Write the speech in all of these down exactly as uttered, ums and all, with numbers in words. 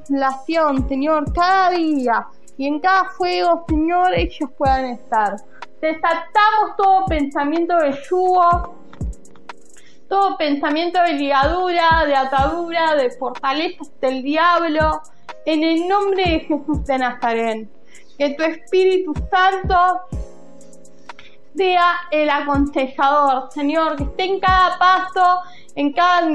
constelación, Señor, cada día y en cada fuego, Señor, ellos puedan estar. Desatamos todo pensamiento de yugo, todo pensamiento de ligadura, de atadura, de fortalezas del diablo, en el nombre de Jesús de Nazaret. Que tu Espíritu Santo sea el aconsejador, Señor, que esté en cada paso, en cada,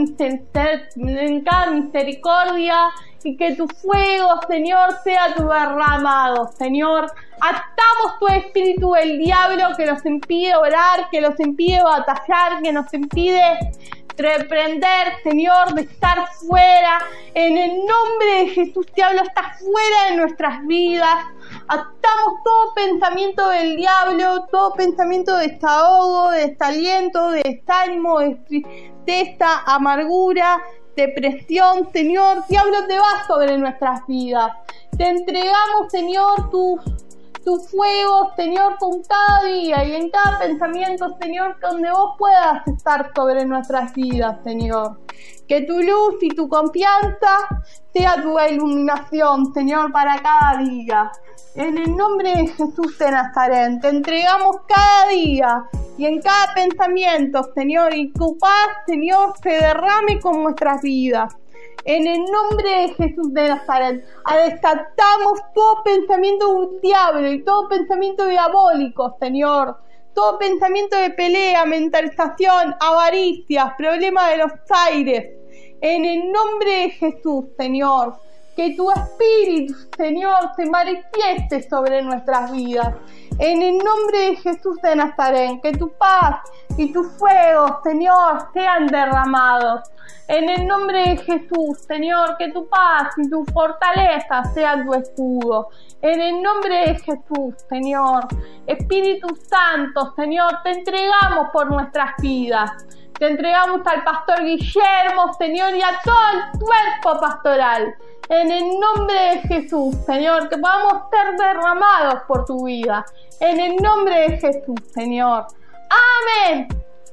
en cada misericordia, y que tu fuego, Señor, sea tu derramado, Señor. Atamos tu espíritu del diablo que nos impide orar, que nos impide batallar, que nos impide reprender, Señor, de estar fuera. En el nombre de Jesús, diablo, está fuera de nuestras vidas. Atamos todo pensamiento del diablo, todo pensamiento de desahogo, de desaliento, de desánimo, de tristeza, amargura, depresión. Señor, diablo, te vas sobre nuestras vidas. Te entregamos, Señor, tu, tu fuego, Señor, con cada día y en cada pensamiento, Señor, donde vos puedas estar sobre nuestras vidas, Señor. Que tu luz y tu confianza sea tu iluminación, Señor, para cada día. En el nombre de Jesús de Nazaret, te entregamos cada día y en cada pensamiento, Señor, y tu paz, Señor, se derrame con nuestras vidas. En el nombre de Jesús de Nazaret, desatamos todo pensamiento del diablo y todo pensamiento diabólico, Señor. Todo pensamiento de pelea, mentalización, avaricias, problema de los aires. En el nombre de Jesús, Señor, que tu Espíritu, Señor, se manifieste sobre nuestras vidas. En el nombre de Jesús de Nazaret, que tu paz y tu fuego, Señor, sean derramados. En el nombre de Jesús, Señor, que tu paz y tu fortaleza sean tu escudo. En el nombre de Jesús, Señor, Espíritu Santo, Señor, te entregamos por nuestras vidas. Te entregamos al pastor Guillermo, Señor, y a todo el cuerpo pastoral. En el nombre de Jesús, Señor, que podamos ser derramados por tu vida. En el nombre de Jesús, Señor. Amén.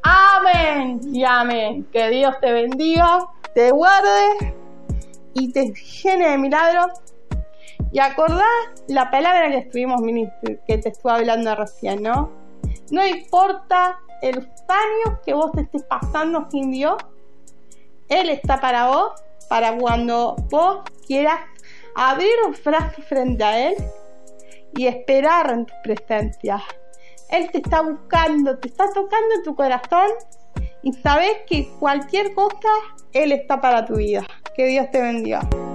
Amén y amén. Que Dios te bendiga, te guarde y te llene de milagros. Y acordá la palabra que estuvimos, que te estuve hablando recién, ¿no? No importa los años que vos estés pasando sin Dios, Él está para vos, para cuando vos quieras abrir un frasco frente a Él y esperar en tu presencia. Él te está buscando, te está tocando tu corazón y sabes que cualquier cosa, Él está para tu vida. Que Dios te bendiga.